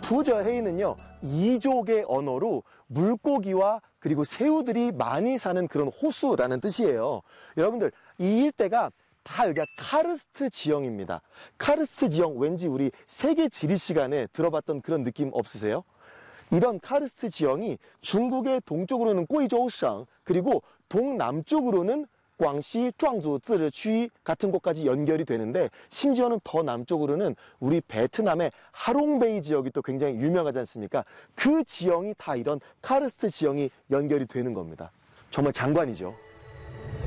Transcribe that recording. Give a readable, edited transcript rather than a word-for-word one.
푸저헤이는요, 이족의 언어로 물고기와 그리고 새우들이 많이 사는 그런 호수라는 뜻이에요. 여러분들, 이 일대가 다 여기가 카르스트 지형입니다. 카르스트 지형, 왠지 우리 세계 지리 시간에 들어봤던 그런 느낌 없으세요? 이런 카르스트 지형이 중국의 동쪽으로는 꼬이저우省, 그리고 동남쪽으로는 광시 壮族自治区같은 곳까지 연결이 되는데, 심지어는 더 남쪽으로는 우리 베트남의 하롱베이 지역이 또 굉장히 유명하지 않습니까? 그 지형이 다 이런 카르스트 지형이 연결이 되는 겁니다. 정말 장관이죠.